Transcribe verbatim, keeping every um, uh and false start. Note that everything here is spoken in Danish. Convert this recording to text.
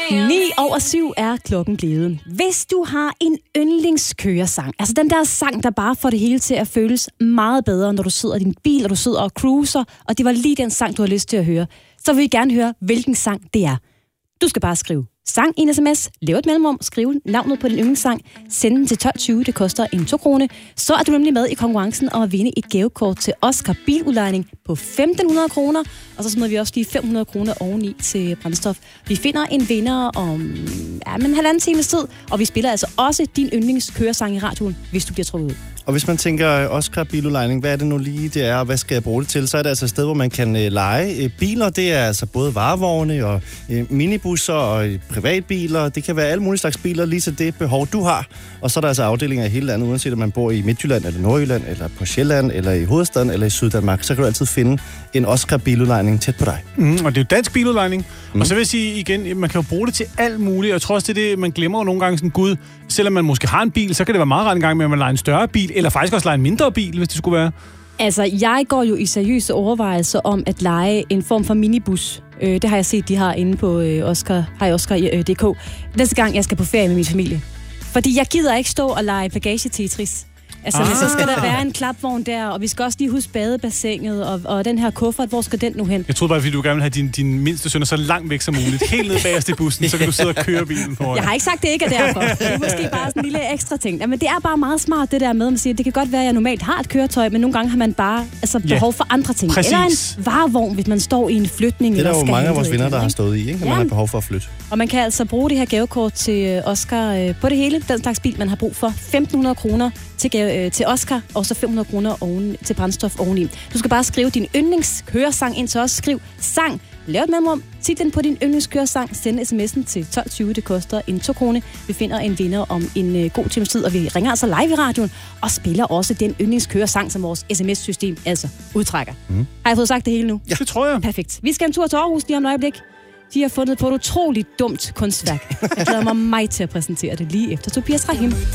ni over syv er klokken blevet. Hvis du har en yndlingskøresang, altså den der sang, der bare får det hele til at føles meget bedre, når du sidder i din bil, og du sidder og cruiser, og det var lige den sang, du har lyst til at høre, så vil vi gerne høre, hvilken sang det er. Du skal bare skrive sang i en sms, lave et mellemrum, skrive navnet på din yndlingssang, sende den til tolv tyve, det koster en to kroner. Så er du nemlig med i konkurrencen om at vinde et gavekort til Oscar biludlejning på femten hundrede kroner, og så smider vi også lige fem hundrede kroner oveni til brændstof. Vi finder en vinder om ja, men halvanden times tid, og vi spiller altså også din yndlingskøresang i radioen, hvis du bliver trukket ud. Og hvis man tænker, Oscar biludlejning, hvad er det nu lige, det er, og hvad skal jeg bruge det til? Så er det altså et sted, hvor man kan øh, leje øh, biler. Det er altså både varevogne og øh, minibusser og øh, privatbiler. Det kan være alle mulige slags biler, lige til det behov, du har. Og så er der altså afdelinger i hele landet, uanset om man bor i Midtjylland eller Nordjylland, eller på Sjælland, eller i hovedstaden, eller i Syddanmark. Så kan du altid finde en Oscar biludlejning tæt på dig. Mm, og det er jo dansk biludlejning. Mm. Og så vil jeg sige igen, man kan jo bruge det til alt muligt. Jeg tror også, det er det, man glemmer jo nogle gange sådan, gud, selvom man måske har en bil, så kan det være meget ret en gang med, at man lejer en større bil, eller faktisk også leje en mindre bil, hvis det skulle være. Altså, jeg går jo i seriøse overvejelser om at leje en form for minibus. Øh, det har jeg set, de har inde på øh, Oscar, har Oscar punktum d k. Næste gang, jeg skal på ferie med min familie. Fordi jeg gider ikke stå og lege bagage-tetris. Altså, ah. så skal der være en klapvogn der, og vi skal også lige huske badebassinet, og, og den her kuffert, hvor skal den nu hen? Jeg troede bare, fordi du gerne vil have din, din mindste sønner så langt væk som muligt. Helt ned bagerst i bussen, så kan du sidde og køre bilen på. Jeg har ikke sagt, det ikke er derfor. Det er måske bare sådan en lille ekstra ting. Jamen, det er bare meget smart, det der med, at man siger, det kan godt være, at jeg normalt har et køretøj, men nogle gange har man bare altså, behov for andre ting. Præcis. Eller en varevogn, hvis man står i en flytning. Det er der jo mange af vores venner, der ikke? har stået i, ikke? At man har behov for at flytte. Og man kan altså bruge det her gavekort til Oscar øh, på det hele. Den slags bil, man har brug for. femten hundrede kroner til, gave, øh, til Oscar, og så fem hundrede kroner oven, til brændstof oveni. Du skal bare skrive din yndlingskøresang ind til os. Skriv sang, lav et mellemrum, titlen på din yndlingskøresang, send sms'en til tolv tyve, det koster en to kroner. Vi finder en vinder om en øh, god times tid, og vi ringer altså live i radioen, og spiller også den yndlingskøresang, som vores sms-system altså udtrækker. Mm. Har jeg fået sagt det hele nu? Ja, det tror jeg. Perfekt. Vi skal en tur til Aarhus lige om et øjeblik. De har fundet på et utroligt dumt kunstværk. Jeg glæder mig meget til at præsentere det lige efter Tobias Rahim.